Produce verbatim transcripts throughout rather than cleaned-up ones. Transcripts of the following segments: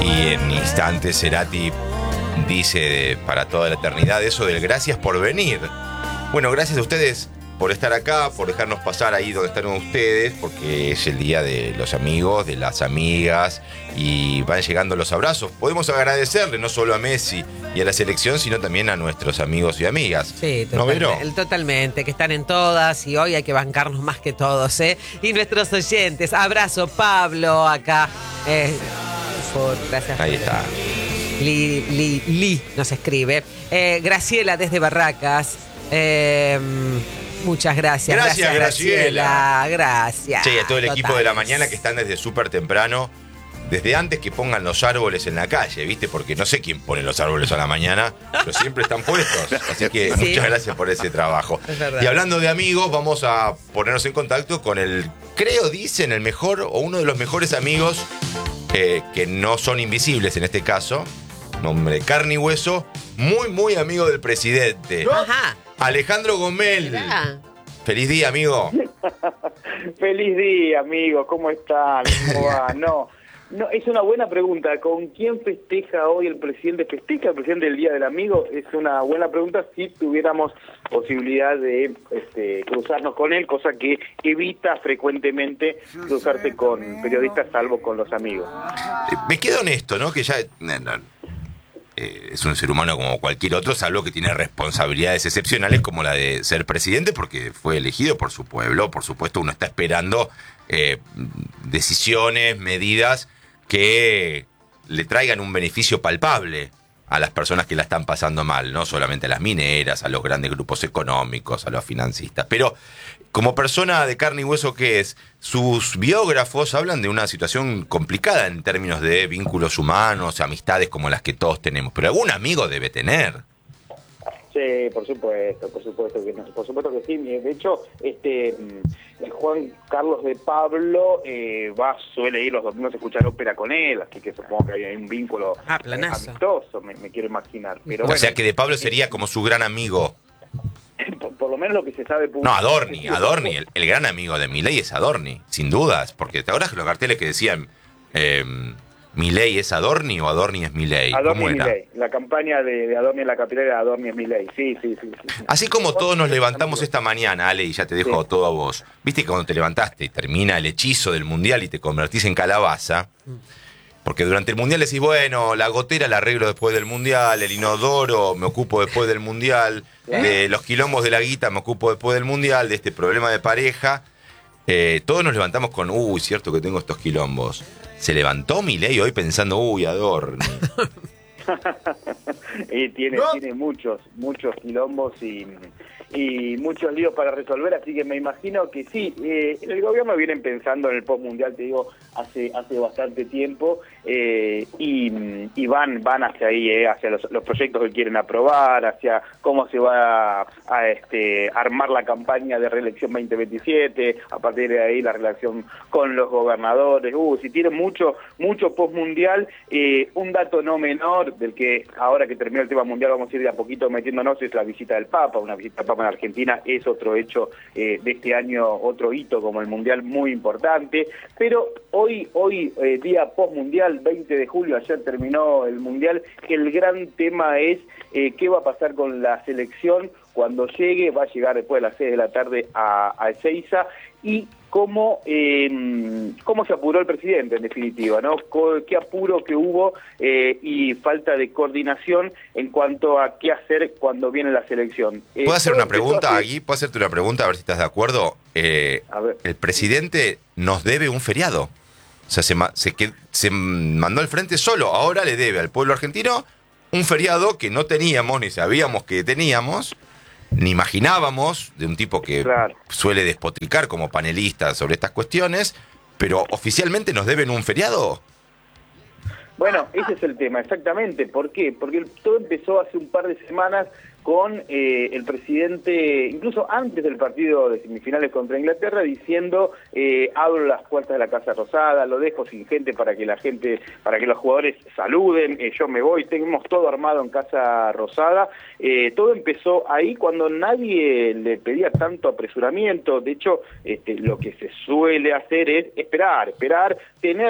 Y en instantes Cerati dice para toda la eternidad eso del gracias por venir. Bueno, gracias a ustedes por estar acá, por dejarnos pasar ahí donde están ustedes, porque es el día de los amigos, de las amigas, y van llegando los abrazos. Podemos agradecerle no solo a Messi y a la selección, sino también a nuestros amigos y amigas. Sí, ¿No, Vero? totalmente, totalmente, que están en todas y hoy hay que bancarnos más que todos, ¿eh? Y nuestros oyentes, abrazo Pablo acá. Eh, por, gracias. Ahí está. Li, Li, Li nos escribe. Eh, Graciela desde Barracas. Eh, Muchas gracias. Gracias, Gracias, Graciela. Gracias. Sí, a todo el Totales. equipo de la mañana que están desde súper temprano, desde antes que pongan los árboles en la calle, ¿viste? Porque no sé quién pone los árboles a la mañana, pero siempre están puestos. Así que Sí. muchas gracias por ese trabajo. Es verdad. Y hablando de amigos, vamos a ponernos en contacto con el, creo, dicen, el mejor o uno de los mejores amigos eh, que no son invisibles en este caso. Nombre, carne y hueso, muy, muy amigo del presidente. Ajá. Alejandro Gomel. Mirá. Feliz día, amigo. Feliz día, amigos, ¿cómo están? ¿Cómo va? No, no, es una buena pregunta. ¿Con quién festeja hoy el presidente? ¿Festeja el presidente el Día del Amigo? Es una buena pregunta si tuviéramos posibilidad de este, cruzarnos con él, cosa que evita frecuentemente cruzarse con periodistas, salvo con los amigos. Eh, Me quedo honesto, ¿no? Que ya no, no, eh, es un ser humano como cualquier otro, salvo que tiene responsabilidades excepcionales como la de ser presidente, porque fue elegido por su pueblo. Por supuesto, uno está esperando eh, decisiones, medidas que le traigan un beneficio palpable a las personas que la están pasando mal, no solamente a las mineras, a los grandes grupos económicos, a los financistas. Pero como persona de carne y hueso que es, sus biógrafos hablan de una situación complicada en términos de vínculos humanos, amistades como las que todos tenemos. Pero algún amigo debe tener. Sí, por supuesto, por supuesto que no, por supuesto que sí. De hecho, este el Juan Carlos de Pablo eh, va, suele ir los domingos a escuchar ópera con él, así que supongo que hay un vínculo Ah, eh, planazo. amistoso, me, me quiero imaginar. Pero O bueno, sea que de Pablo sería como su gran amigo. por, por lo menos lo que se sabe... No, Adorni, Adorni, el, el gran amigo de Milei es Adorni, sin dudas, porque te acuerdas que los carteles que decían eh, Milei es Adorni o Adorni es Milei. Adorni ¿Cómo es era? Milei, la campaña de, de Adorni en la capital era Adorni es Milei, sí, sí, sí, sí, sí. Así como todos nos levantamos esta mañana, Ale, y ya te dejo Sí. todo a vos. Viste que cuando te levantaste y termina el hechizo del mundial y te convertís en calabaza, porque durante el mundial decís, bueno, la gotera la arreglo después del mundial, el inodoro me ocupo después del mundial, de los quilombos de la guita me ocupo después del mundial, de este problema de pareja. Eh, todos nos levantamos con, uy, cierto que tengo estos quilombos. Se levantó Milei hoy pensando, uy, Adorni. Y tiene, ¿No? tiene muchos, muchos quilombos y, y muchos líos para resolver, así que me imagino que sí. Eh, el gobierno viene pensando en el postmundial, te digo, hace hace bastante tiempo, eh, y, y van van hacia ahí, eh, hacia los, los proyectos que quieren aprobar, hacia cómo se va a, a, este, armar la campaña de reelección veinte veintisiete, a partir de ahí la relación con los gobernadores. Uh, si tiene mucho, mucho postmundial, eh, un dato no menor, del que ahora que termina el tema mundial vamos a ir de a poquito metiéndonos, es la visita del Papa. Una visita del Papa en Argentina es otro hecho eh, de este año, otro hito como el mundial muy importante. Pero hoy, hoy eh, día postmundial, veinte de julio, ayer terminó el mundial, el gran tema es eh, qué va a pasar con la selección cuando llegue, va a llegar después de las seis de la tarde a, a Ezeiza, y cómo, eh, cómo se apuró el presidente, en definitiva, ¿no? Qué apuro que hubo eh, y falta de coordinación en cuanto a qué hacer cuando viene la selección. Eh, ¿Puedo hacer todo una pregunta, empezó así- Agui? ¿Puedo hacerte una pregunta a ver si estás de acuerdo? Eh, A ver. el presidente nos debe un feriado. O sea, se, ma- se, que- se mandó al frente solo. Ahora le debe al pueblo argentino un feriado que no teníamos, ni sabíamos que teníamos, ni imaginábamos, de un tipo que Claro. suele despotricar como panelista sobre estas cuestiones, pero oficialmente nos deben un feriado. Bueno, ese es el tema, exactamente. ¿Por qué? Porque todo empezó hace un par de semanas con eh, el presidente, incluso antes del partido de semifinales contra Inglaterra, diciendo eh, abro las puertas de la Casa Rosada, lo dejo sin gente para que la gente, para que los jugadores saluden, eh, yo me voy, tenemos todo armado en Casa Rosada. Eh, todo empezó ahí cuando nadie le pedía tanto apresuramiento. De hecho, este, lo que se suele hacer es esperar, esperar, tener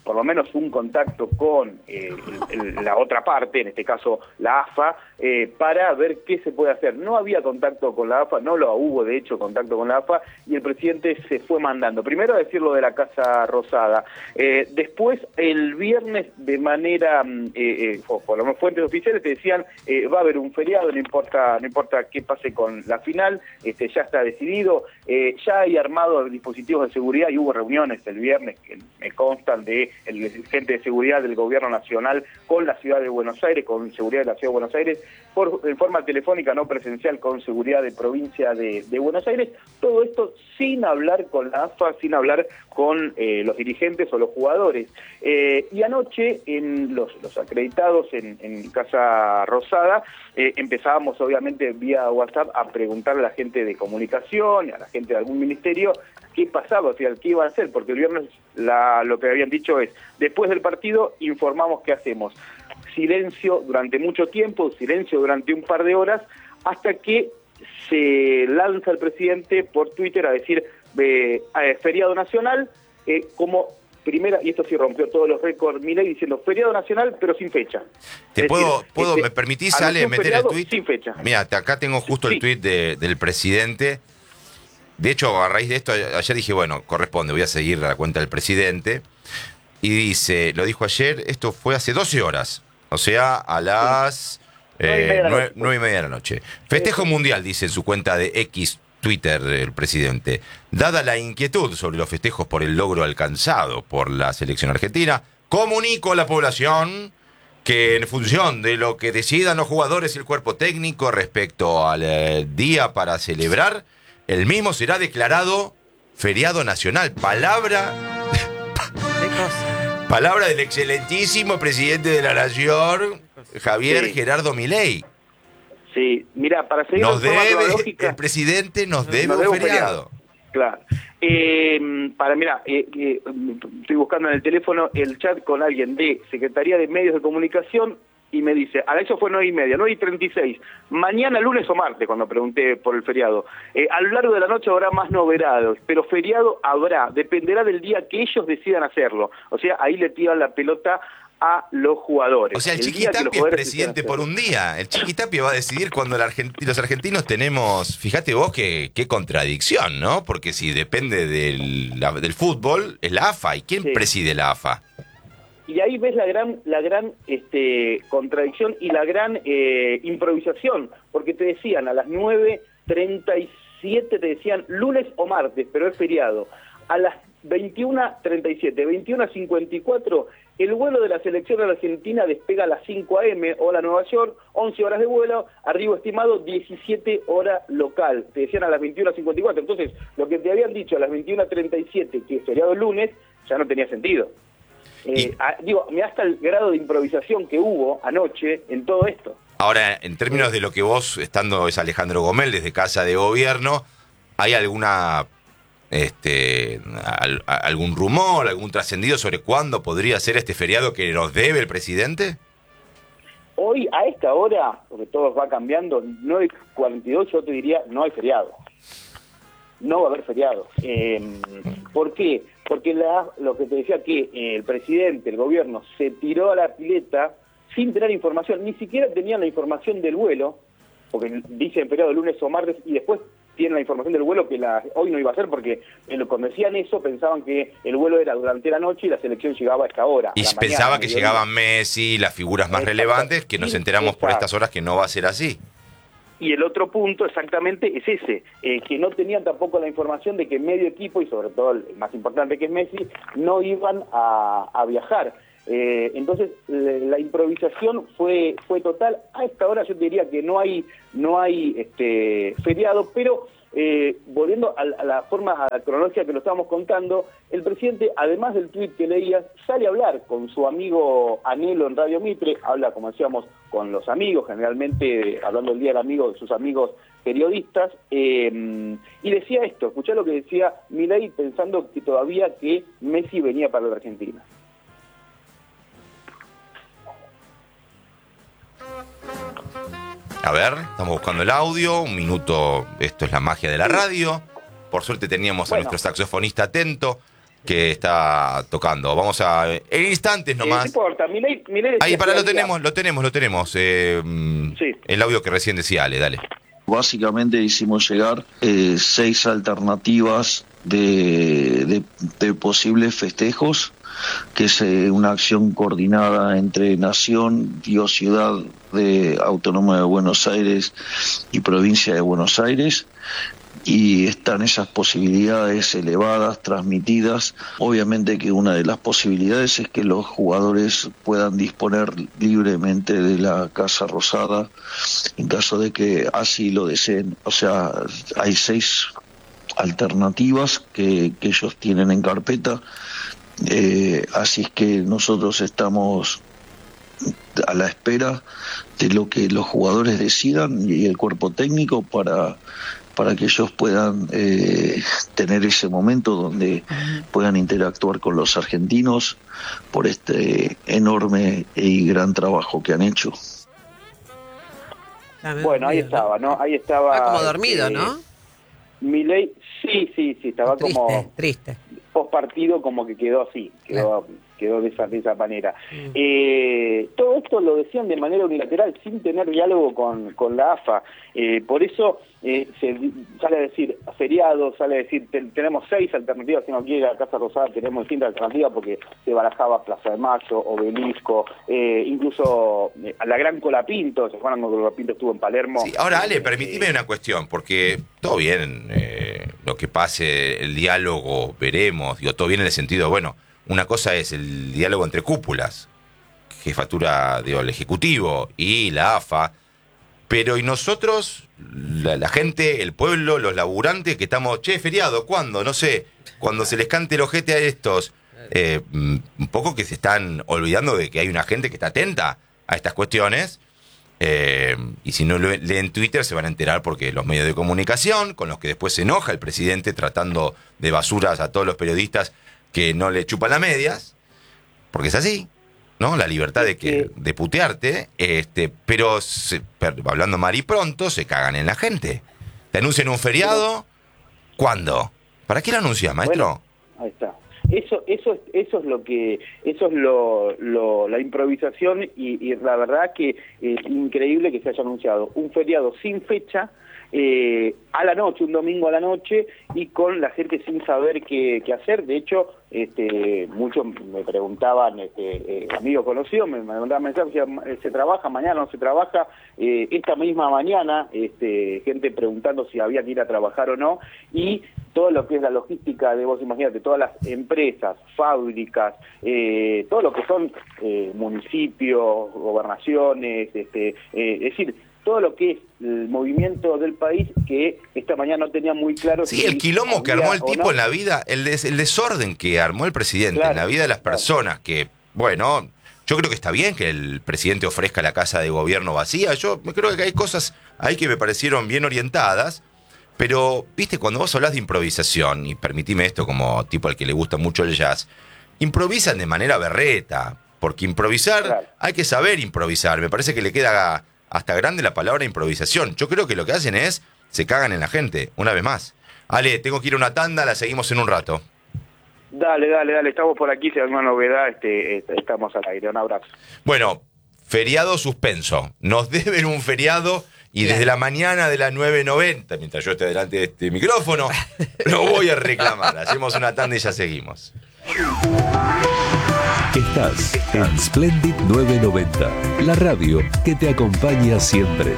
por lo menos un contacto con eh, el, el, la otra parte, en este caso la A F A, eh, para ver qué se puede hacer. No había contacto con la A F A, no lo hubo de hecho contacto con la A F A, y el presidente se fue mandando. Primero a decir lo de la Casa Rosada, eh, después el viernes de manera, eh, eh, o por lo menos fuentes oficiales te decían, eh, va a haber un feriado, no importa, no importa qué pase con la final, este, ya está decidido, eh, ya hay armados dispositivos de seguridad y hubo reuniones el viernes que me constan de el gente de seguridad del gobierno nacional con la ciudad de Buenos Aires, con seguridad de la ciudad de Buenos Aires, por, en forma telefónica, no presencial, con seguridad de provincia de, de Buenos Aires, todo esto sin hablar con la A F A, sin hablar con eh, los dirigentes o los jugadores. Eh, y anoche, en los, los acreditados en, en Casa Rosada, eh, empezábamos obviamente vía WhatsApp a preguntarle a la gente de comunicación, a la gente de algún ministerio, qué pasaba, o sea, qué iban a hacer, porque el viernes la, lo que habían dicho es, después del partido informamos qué hacemos. Silencio durante mucho tiempo, silencio durante un par de horas, hasta que se lanza el presidente por Twitter a decir eh, eh, feriado nacional, eh, como primera, y esto sí rompió todos los récords, Milei diciendo feriado nacional, pero sin fecha. ¿Te es puedo, decir, puedo este, me permitís, Ale, meter el tuit? Sin fecha. Mira, acá tengo justo sí. el tuit de, del presidente. De hecho, a raíz de esto, ayer dije, bueno, corresponde, voy a seguir la cuenta del presidente. Y dice, lo dijo ayer, esto fue hace doce horas, o sea, a las eh, nueve y media de la noche. Festejo mundial, dice en su cuenta de X Twitter el presidente. Dada la inquietud sobre los festejos por el logro alcanzado por la selección argentina, comunico a la población que en función de lo que decidan los jugadores y el cuerpo técnico respecto al eh, día para celebrar, el mismo será declarado feriado nacional. Palabra... Palabra del excelentísimo presidente de la Nación, Javier sí. Gerardo Milei. Sí, mira, para seguir nos la debe, lógica, el presidente nos debe nos un debe feriado. feriado. Claro. Eh, para, mira, eh, eh, estoy buscando en el teléfono el chat con alguien de Secretaría de Medios de Comunicación y me dice, a eso fue nueve y media, nueve y treinta y seis, mañana lunes o martes, cuando pregunté por el feriado. Eh, a lo largo de la noche habrá más novedades, pero feriado habrá, dependerá del día que ellos decidan hacerlo. O sea, ahí le tiran la pelota a los jugadores. O sea, el, el Chiquitapia es presidente por un día. El Chiquitapia va a decidir cuando el argent... los argentinos tenemos... Fíjate vos qué, qué contradicción, ¿no? Porque si depende del, la, del fútbol, es la A F A. ¿Y quién sí. preside la A F A? Y ahí ves la gran la gran este, contradicción y la gran eh, improvisación, porque te decían a las nueve treinta y siete, te decían lunes o martes, pero es feriado. A las veintiuna treinta y siete, veintiuna cincuenta y cuatro, el vuelo de la selección de la Argentina despega a las cinco a eme, hora Nueva York, once horas de vuelo, arribo estimado diecisiete hora local. Te decían a las veintiuna cincuenta y cuatro. Entonces, lo que te habían dicho a las veintiuna treinta y siete, que es feriado el lunes, ya no tenía sentido. Eh, a, digo, mirá hasta el grado de improvisación que hubo anoche en todo esto. Ahora, en términos de lo que vos, estando es Alejandro Gomel desde Casa de Gobierno, ¿hay alguna este al, algún rumor, algún trascendido sobre cuándo podría ser este feriado que nos debe el presidente? Hoy, a esta hora, porque todo va cambiando, nueve cuarenta y dos, yo te diría, no hay feriado. No va a haber feriado. Eh, ¿Por qué? Porque la, lo que te decía que eh, el presidente, el gobierno, se tiró a la pileta sin tener información, ni siquiera tenían la información del vuelo, porque dicen feriado lunes o martes, y después tienen la información del vuelo que la, hoy no iba a ser, porque eh, cuando decían eso pensaban que el vuelo era durante la noche y la selección llegaba a esta hora. Y pensaba mañana, que llegaban Messi, las figuras más relevantes, que nos enteramos por estas horas que no va a ser así. Y el otro punto exactamente es ese, eh, que no tenían tampoco la información de que medio equipo, y sobre todo el más importante que es Messi, no iban a, a viajar. Eh, entonces le, la improvisación fue fue total. A esta hora yo te diría que no hay no hay este feriado, pero eh, volviendo a, a la forma a la cronología que lo estábamos contando, el presidente, además del tuit que leías, sale a hablar con su amigo Anhelo en Radio Mitre, habla, como decíamos, con los amigos, generalmente hablando el día del amigo de sus amigos periodistas, eh, y decía esto, escuchá lo que decía Milei pensando que todavía que Messi venía para la Argentina. A ver, estamos buscando el audio, un minuto, esto es la magia de la radio. Por suerte teníamos bueno. a nuestro saxofonista atento. que está tocando. Vamos a... En instantes nomás. Eh, no importa, Milei, Milei Ahí, para, lo decía- tenemos, lo tenemos, lo tenemos. Eh, Sí. El audio que recién decía Ale, dale. Básicamente hicimos llegar eh, seis alternativas de, de, de posibles festejos, que es eh, una acción coordinada entre Nación, Digo, Ciudad de Autónoma de Buenos Aires y Provincia de Buenos Aires. Y están esas posibilidades elevadas, transmitidas. Obviamente que una de las posibilidades es que los jugadores puedan disponer libremente de la Casa Rosada en caso de que así lo deseen. O sea, hay seis alternativas que, que ellos tienen en carpeta. Eh, así es que nosotros estamos a la espera de lo que los jugadores decidan y el cuerpo técnico para para que ellos puedan eh, tener ese momento donde puedan interactuar con los argentinos por este enorme y gran trabajo que han hecho. Bueno, ahí estaba, ¿no? Ahí estaba... Estaba como dormido, eh, ¿no? Milei, sí, sí, sí, estaba Triste, como... triste. Post partido como que quedó así, quedó, quedó de esa, de esa manera. Mm. Eh, todo esto lo decían de manera unilateral, sin tener diálogo con, con la A F A. Eh, por eso eh, se sale a decir feriado, sale a decir ten, tenemos seis alternativas, si no quiere la Casa Rosada tenemos distintas alternativas porque se barajaba Plaza de Mayo, Obelisco, eh, incluso eh, a la Gran Colapinto, ¿se acuerdan cuando Colapinto estuvo en Palermo? Sí, ahora, Ale, permitime una cuestión, porque todo bien, eh, lo que pase, el diálogo, veremos, digo, todo bien en el sentido, bueno, una cosa es el diálogo entre cúpulas, jefatura, digo, el Ejecutivo y la A F A, pero y nosotros, la, la gente, el pueblo, los laburantes, que estamos, che, feriado, ¿cuándo? No sé, cuando se les cante el ojete a estos, eh, un poco que se están olvidando de que hay una gente que está atenta a estas cuestiones. Eh, y si no lo leen Twitter se van a enterar porque los medios de comunicación, con los que después se enoja el presidente tratando de basuras a todos los periodistas que no le chupan las medias, porque es así, ¿no? La libertad de que de putearte, este, pero se, per, hablando mal y pronto, se cagan en la gente. Te anuncian un feriado, ¿cuándo? ¿Para qué lo anuncias, maestro? Bueno, ahí está. Eso, eso, es- eso es lo que, eso es lo, lo- la improvisación y, y la verdad que es increíble que se haya anunciado un feriado sin fecha, eh, a la noche, un domingo a la noche, y con la gente sin saber qué, qué hacer. De hecho, este, muchos me preguntaban, este, eh, amigos conocidos, me, me mandaban mensajes, decían, ¿se trabaja mañana? ¿No se trabaja? Eh, esta misma mañana, este, gente preguntando si había que ir a trabajar o no, y todo lo que es la logística de, vos imagínate, todas las empresas, fábricas, eh, todo lo que son eh, municipios, gobernaciones, este, eh, es decir, todo lo que es el movimiento del país, que esta mañana no tenía muy claro. Sí, si el quilombo que había armó el o tipo no. en la vida, el, des- el desorden que armó el presidente Claro, en la vida de las claro. personas, que, bueno, yo creo que está bien que el presidente ofrezca la casa de gobierno vacía. Yo creo que hay cosas ahí que me parecieron bien orientadas, pero, viste, cuando vos hablas de improvisación, y permitime esto como tipo al que le gusta mucho el jazz, improvisan de manera berreta, porque improvisar, Claro. hay que saber improvisar. Me parece que le queda hasta grande la palabra improvisación. Yo creo que lo que hacen es, se cagan en la gente, una vez más. Ale, tengo que ir a una tanda, la seguimos en un rato. Dale, dale, dale, estamos por aquí, si hay alguna novedad, este, este, estamos al aire. Un abrazo. Bueno, feriado suspenso. Nos deben un feriado y desde la mañana de las nueve noventa, mientras yo esté delante de este micrófono, lo voy a reclamar. Hacemos una tanda y ya seguimos. Estás en Splendid nueve noventa, la radio que te acompaña siempre.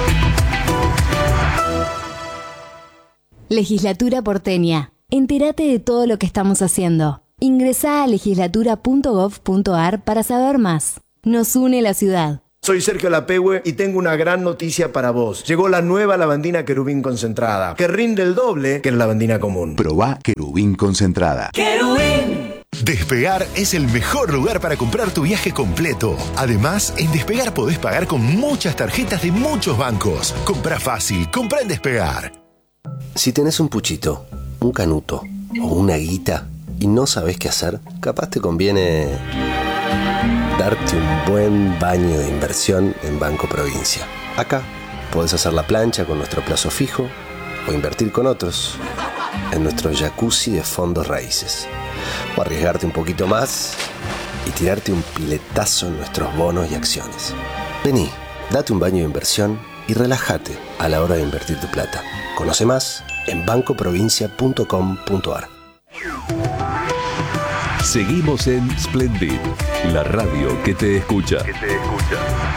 Legislatura porteña. Entérate de todo lo que estamos haciendo. Ingresá a legislatura punto gov punto ar para saber más. Nos une la ciudad. Soy Sergio Lapehue y tengo una gran noticia para vos. Llegó la nueva lavandina querubín concentrada, que rinde el doble que la lavandina común. Probá querubín concentrada. Despegar es el mejor lugar para comprar tu viaje completo. Además, en Despegar podés pagar con muchas tarjetas de muchos bancos. Comprá fácil, comprá en Despegar. Si tenés un puchito, un canuto o una guita y no sabés qué hacer, capaz te conviene darte un buen baño de inversión en Banco Provincia. Acá podés hacer la plancha con nuestro plazo fijo, o invertir con otros en nuestro jacuzzi de fondos raíces. O arriesgarte un poquito más y tirarte un piletazo en nuestros bonos y acciones. Vení, date un baño de inversión y relájate a la hora de invertir tu plata. Conoce más en banco provincia punto com punto a r. Seguimos en Splendid, la radio que te escucha. Que te escucha.